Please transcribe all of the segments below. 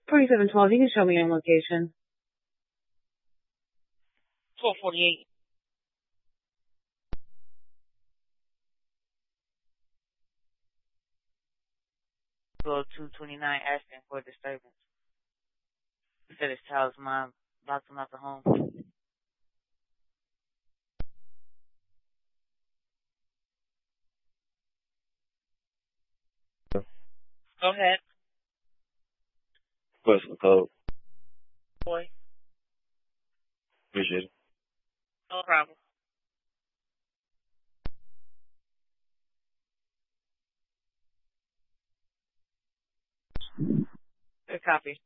2712, you can show me your location. 1248. Go 229 asking for disturbance. He said his child's mom locked him out the home. Go ahead. What's the code? Boy. Appreciate it. No problem. Good copy.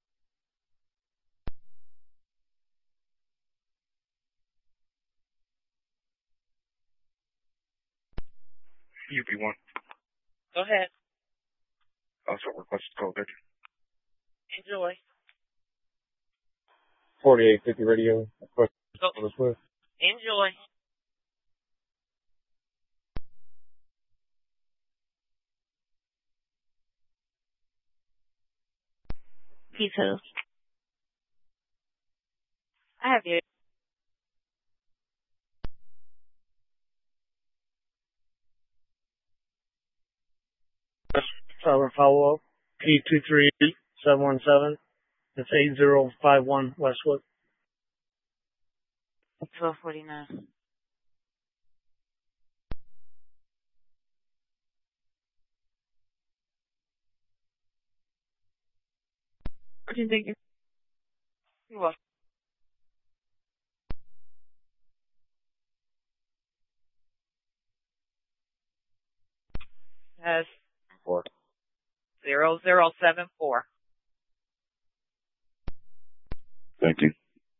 UP1. Go ahead. Also request the code, Victor. Enjoy. 4850 radio. Request Go. on the Swift. Enjoy. P2. I have you. Tower follow-up, P23717. It's 8051 Westwood. 1249. What do you think? You're welcome. Has 0074. Thank you.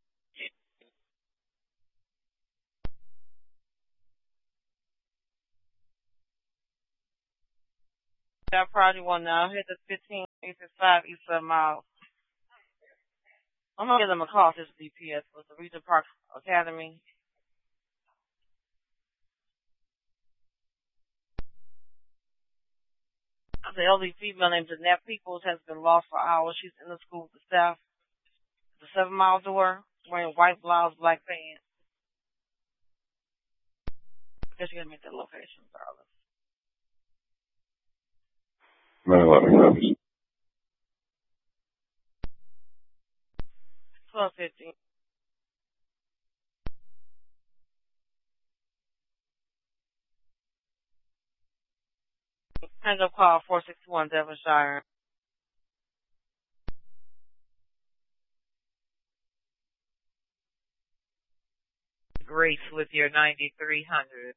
That project one now. Hit the 15865 East 7 Miles. I'm gonna give them a call. This DPS was the Regent Park Academy. The elderly female named Jeanette Peoples has been lost for hours. She's in the school with the staff. The 7 Mile door, wearing white blouse, black pants. I guess you're gonna make that location, darling. 911 copies. 1250. Hang up call 461 Devonshire. Grace with your 9300.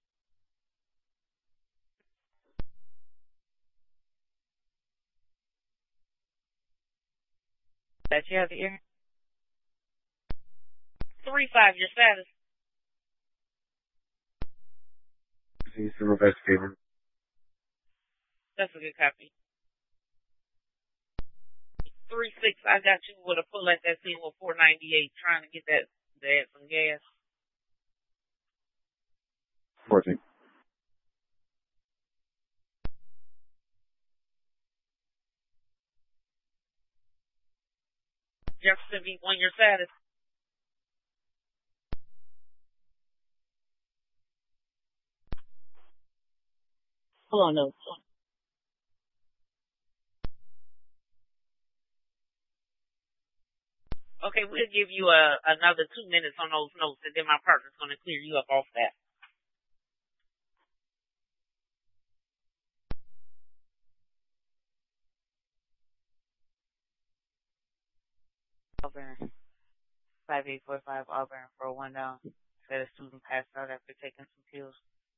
That you have the ear? 35, your status. He's the investigator. That's a good copy. 36, I got you with a pull at that scene with 498, trying to get that some gas. 14. Jefferson V1, your status. Hold on, no. Okay, we'll give you another 2 minutes on those notes, and then my partner's going to clear you up off that. Auburn, 5845 Auburn, 401 down. Said a student passed out after taking some pills.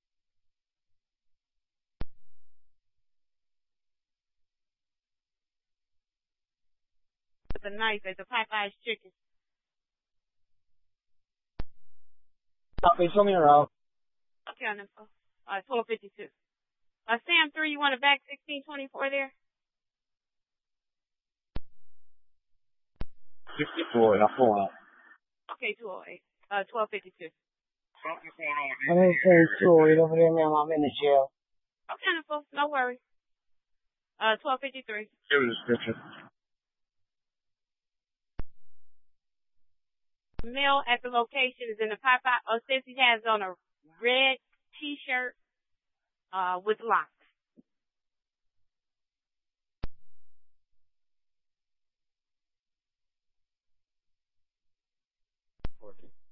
The knife at the Popeye's chicken. Copy, show me around. Okay, on info. 1252. Sam 3, you want to back 1624 there? 64, and I'll pull out. Okay, 208. 1252. I didn't say 208 over there, ma'am. I'm in the jail. Okay, info. No worries. 1253. Give me a description. male at the location is in the pop-out. Says he has on a red T-shirt with locks. 14.